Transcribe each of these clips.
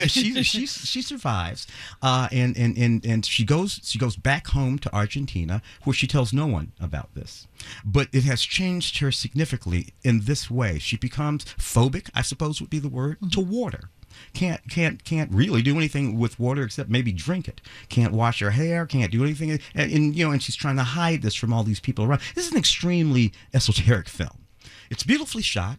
She survives, and she goes back home to Argentina, where she tells no one about this. But it has changed her significantly in this way. She becomes phobic, I suppose would be the word, to water. Can't really do anything with water except maybe drink it. Can't wash her hair. Can't do anything. And she's trying to hide this from all these people around. This is an extremely esoteric film. It's beautifully shot,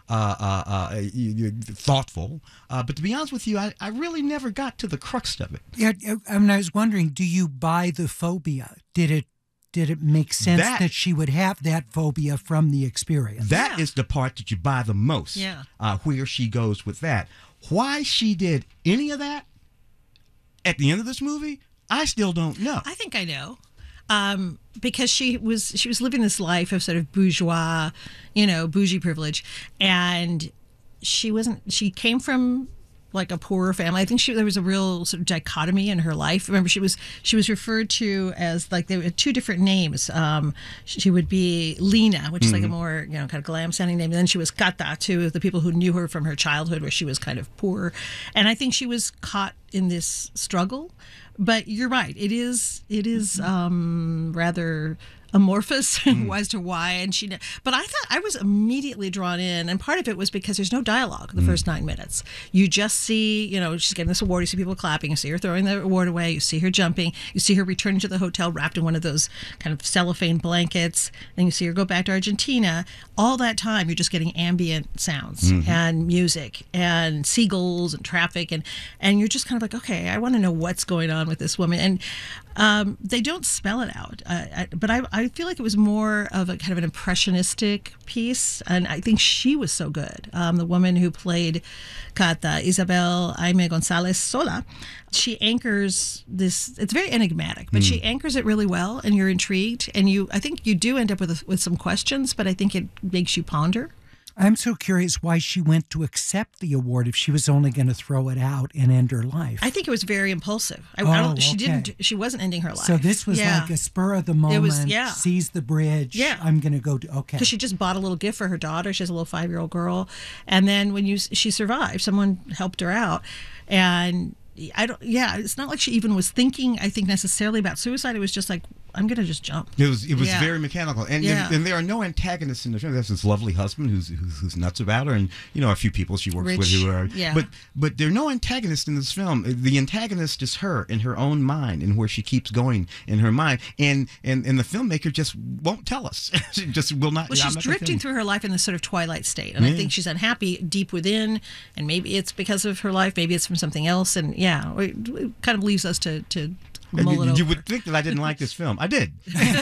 thoughtful, but to be honest with you, I really never got to the crux of it. Yeah, I was wondering, do you buy the phobia? Did it make sense that she would have that phobia from the experience? That is the part that you buy the most. Yeah. Where she goes with that. Why she did any of that at the end of this movie, I still don't know. I think I know. Because she was living this life of sort of bourgeois, bougie privilege, and she came from like a poorer family. I think there was a real sort of dichotomy in her life. Remember, she was referred to as, like, there were two different names. She would be Lena, which is like a more kind of glam sounding name, and then she was Kata to the people who knew her from her childhood, where she was kind of poor. And I think she was caught in this struggle. But you're right. It is rather amorphous as to why, but I thought I was immediately drawn in, and part of it was because there's no dialogue the first 9 minutes. You just see, she's getting this award, you see people clapping, you see her throwing the award away, you see her jumping, you see her returning to the hotel wrapped in one of those kind of cellophane blankets, and you see her go back to Argentina. All that time you're just getting ambient sounds and music and seagulls and traffic, and you're just kind of like, okay, I want to know what's going on with this woman. And they don't spell it out, but I feel like it was more of a kind of an impressionistic piece, and I think she was so good. The woman who played Kata, Isabel Aime Gonzalez Sola, she anchors this. It's very enigmatic, but she anchors it really well, and you're intrigued, and I think you do end up with some questions, but I think it makes you ponder. I'm so curious why she went to accept the award if she was only going to throw it out and end her life. I think it was very impulsive. She wasn't ending her life. So this was like a spur of the moment. It was, seize the bridge. Yeah. I'm going to go to, okay. Because she just bought a little gift for her daughter. She has a little 5-year-old girl. And then when she survived, someone helped her out. And it's not like she even was thinking, I think, necessarily about suicide. It was just like, I'm going to just jump. It was very mechanical. And there are no antagonists in the film. There's this lovely husband who's nuts about her, and a few people she works with who are. Yeah. But there are no antagonists in this film. The antagonist is her in her own mind, and where she keeps going in her mind. And the filmmaker just won't tell us. She just will not. Well, she's drifting through her life in this sort of twilight state, and I think she's unhappy deep within, and maybe it's because of her life, maybe it's from something else, and it kind of leaves us to mull it over. You would think that I didn't like this film. I did.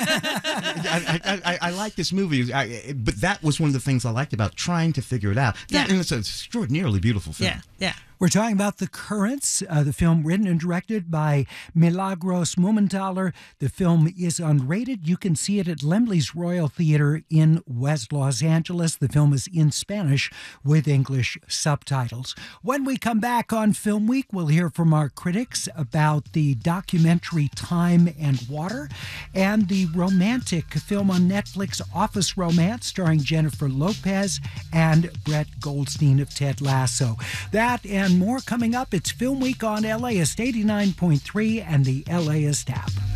I like this movie, but that was one of the things I liked about trying to figure it out. And it's an extraordinarily beautiful film. Yeah. We're talking about The Currents, the film written and directed by Milagros Mumenthaler. The film is unrated. You can see it at Laemmle's Royal Theater in West Los Angeles. The film is in Spanish with English subtitles. When we come back on Film Week, we'll hear from our critics about the documentary Time and Water and the romantic film on Netflix, Office Romance, starring Jennifer Lopez and Brett Goldstein of Ted Lasso. That and more coming up. It's Film Week on LAist 89.3 and the LAist app.